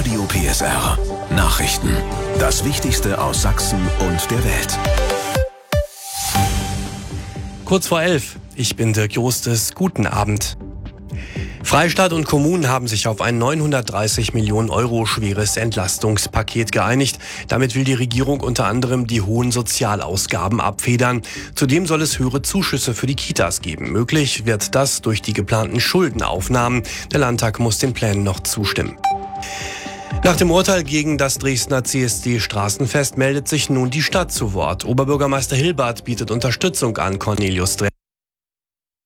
Radio PSR. Nachrichten. Das Wichtigste aus Sachsen und der Welt. Kurz vor 11. Ich bin Dirk Jostes. Guten Abend. Freistaat und Kommunen haben sich auf ein 930 Millionen Euro schweres Entlastungspaket geeinigt. Damit will die Regierung unter anderem die hohen Sozialausgaben abfedern. Zudem soll es höhere Zuschüsse für die Kitas geben. Möglich wird das durch die geplanten Schuldenaufnahmen. Der Landtag muss den Plänen noch zustimmen. Nach dem Urteil gegen das Dresdner CSD-Straßenfest meldet sich nun die Stadt zu Wort. Oberbürgermeister Hilbert bietet Unterstützung an. Cornelius Dreher